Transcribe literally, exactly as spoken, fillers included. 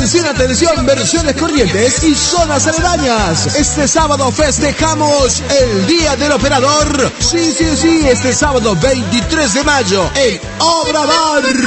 Atención, atención, versiones Corrientes y zonas aledañas. Este sábado festejamos el Día del Operador. Sí, sí, sí, este sábado veintitrés de mayo en Obra Bar.